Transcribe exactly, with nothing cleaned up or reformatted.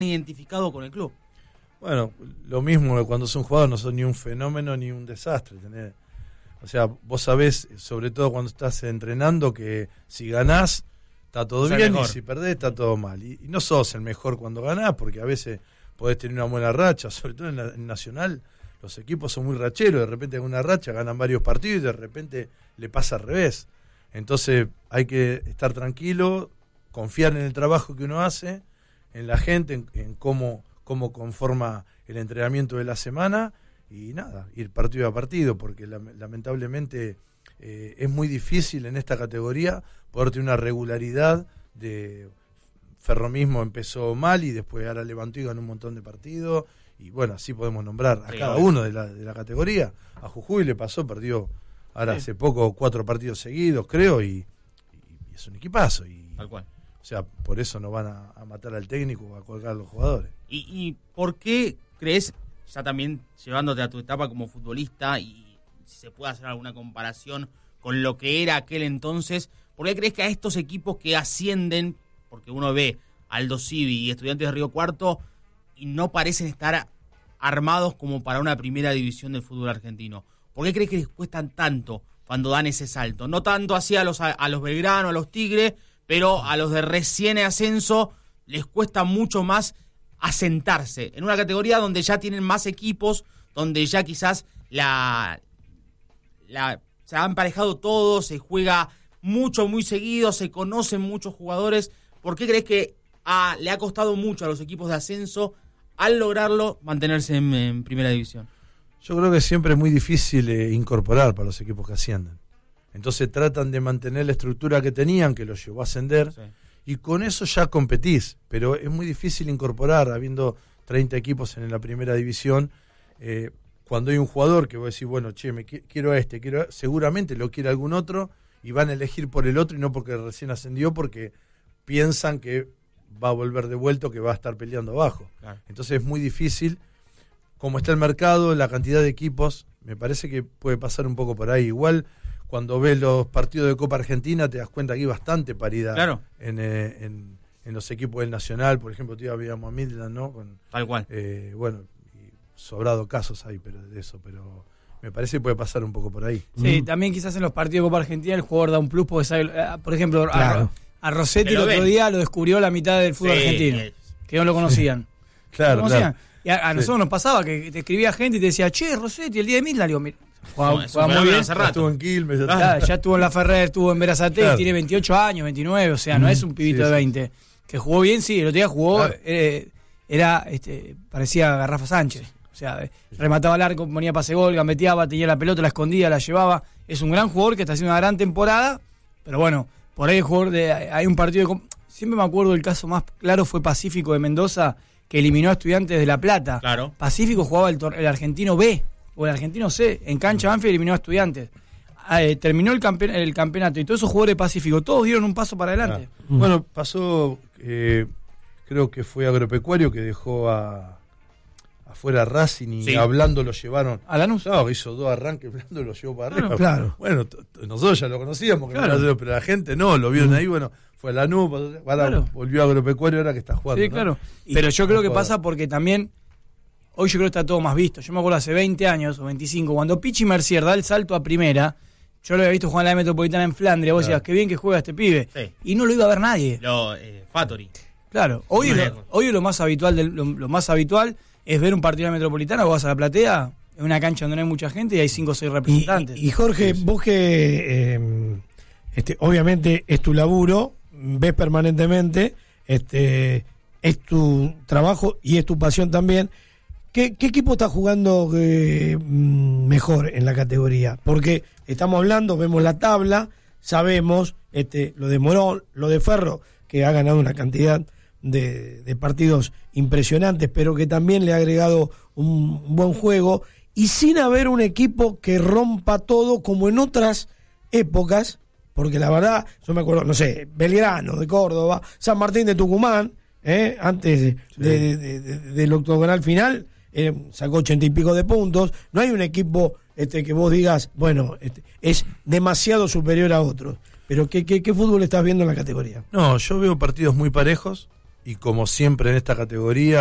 identificado con el club. Bueno, lo mismo que cuando sos un jugador, no sos ni un fenómeno ni un desastre. ¿Tenés? O sea, vos sabés, sobre todo cuando estás entrenando, que si ganás, está todo Sos bien, mejor. y si perdés, está todo mal. Y, y no sos el mejor cuando ganás, porque a veces podés tener una buena racha, sobre todo en, la, en Nacional, los equipos son muy racheros, de repente en una racha ganan varios partidos y de repente le pasa al revés. Entonces hay que estar tranquilo, confiar en el trabajo que uno hace, en la gente, en, en cómo, cómo conforma el entrenamiento de la semana, y nada, ir partido a partido, porque la, lamentablemente eh, es muy difícil en esta categoría poder tener una regularidad. De Ferro mismo empezó mal y después ahora levantó y ganó un montón de partidos, y bueno, así podemos nombrar a sí, cada obvio. uno de la, de la categoría. A Jujuy le pasó, perdió ahora sí. hace poco cuatro partidos seguidos, creo, y, y es un equipazo, y Tal cual. o sea, por eso no van a, a matar al técnico o a colgar a los jugadores. ¿Y, y por qué crees, ya también llevándote a tu etapa como futbolista, y si se puede hacer alguna comparación con lo que era aquel entonces, por qué crees que a estos equipos que ascienden, porque uno ve Aldo Civi y Estudiantes de Río Cuarto, y no parecen estar armados como para una primera división del fútbol argentino? ¿Por qué crees que les cuestan tanto cuando dan ese salto? No tanto así a los, a, a los Belgrano, a los Tigres, pero a los de recién ascenso les cuesta mucho más asentarse en una categoría donde ya tienen más equipos, donde ya quizás la, la se han emparejado todo, se juega mucho, muy seguido, se conocen muchos jugadores. ¿Por qué crees que a, le ha costado mucho a los equipos de ascenso, al lograrlo, mantenerse en, en primera división? Yo creo que siempre es muy difícil eh, incorporar para los equipos que ascienden. Entonces tratan de mantener la estructura que tenían, que los llevó a ascender, sí. Y con eso ya competís, pero es muy difícil incorporar, habiendo treinta equipos en la primera división. Eh, cuando hay un jugador que vos decís, bueno, che, me qu- quiero a este, quiero a... seguramente lo quiere algún otro, y van a elegir por el otro y no porque recién ascendió, porque piensan que va a volver de vuelta o que va a estar peleando abajo. Claro. Entonces es muy difícil. Como está el mercado, la cantidad de equipos, me parece que puede pasar un poco por ahí. Igual, cuando ves los partidos de Copa Argentina, te das cuenta que hay bastante paridad, claro. en, eh, en, en los equipos del Nacional. Por ejemplo, tío, habíamos a Midland, ¿no? Con, Tal cual. Eh, bueno, y sobrado casos hay pero de eso, pero me parece que puede pasar un poco por ahí. Sí, mm. también quizás en los partidos de Copa Argentina el jugador da un plus, porque sabe, por ejemplo, claro. a, a Rossetti el otro ven. día lo descubrió la mitad del fútbol sí, argentino, es. que no lo conocían. Claro, no lo conocían. claro. Y a, a nosotros sí. nos pasaba que te escribía gente y te decía, che, Rossetti, el día de Midland, digo, mira, jugaba, no, jugaba muy bien. Hace rato. Estuvo en Quilmes. Ya, claro, ya estuvo en La Ferrer, estuvo en Verazate, claro. tiene veintiocho años, veintinueve, o sea, no mm, es un pibito sí, de veinte. Sí. Que jugó bien, sí, el otro día jugó, claro. eh, era, este, parecía Garrafa Sánchez. O sea, remataba al arco, ponía pase gol, gambeteaba, tenía la pelota, la escondía, la llevaba. Es un gran jugador que está haciendo una gran temporada, pero bueno, por ahí el jugador de, hay un partido de, siempre me acuerdo el caso más claro fue Pacífico de Mendoza, que eliminó a Estudiantes de La Plata. Claro. Pacífico jugaba el, el argentino B o el argentino C, en cancha Banfield eliminó a Estudiantes. Eh, terminó el, campe, el campeonato y todos esos jugadores de Pacífico, todos dieron un paso para adelante. Ah. Mm. Bueno, pasó, eh, creo que fue Agropecuario que dejó a afuera Racing y sí. hablando lo llevaron a Lanús. No, hizo dos arranques, hablando lo llevó para arriba. Claro, claro. Bueno, t- t- nosotros ya lo conocíamos, claro. no, pero la gente no, lo vieron mm. ahí, bueno, fue a Lanús, ahora claro. volvió a Agropecuario ahora que está jugando. Sí, ¿no? claro. Pero yo creo que pasa porque también hoy yo creo que está todo más visto. Yo me acuerdo hace veinte años o veinticinco, cuando Pichi Mercier da el salto a primera, yo lo había visto jugar en la Metropolitana en Flandria, vos claro. decías, qué bien que juega este pibe. Sí. Y no lo iba a ver nadie. Lo, eh, Fattori. Claro, hoy, no lo, hoy lo más habitual del, lo, lo más habitual es ver un partido de la Metropolitana, vos vas a la platea, en una cancha donde no hay mucha gente y hay cinco o seis representantes. Y, y Jorge, sí, sí. vos que eh, este, obviamente es tu laburo, ves permanentemente, este, es tu trabajo y es tu pasión también. ¿Qué, qué equipo está jugando eh, mejor en la categoría? Porque estamos hablando, vemos la tabla, sabemos este, lo de Morón, lo de Ferro, que ha ganado una cantidad de, de partidos impresionantes, pero que también le ha agregado un, un buen juego, y sin haber un equipo que rompa todo como en otras épocas, porque la verdad, yo me acuerdo, no sé, Belgrano de Córdoba, San Martín de Tucumán, eh, antes de, sí. de, de, de, del octogonal final, eh, sacó ochenta y pico de puntos. No hay un equipo este, que vos digas, bueno, este, es demasiado superior a otros. Pero ¿qué, qué, qué fútbol estás viendo en la categoría? No, yo veo partidos muy parejos, y como siempre en esta categoría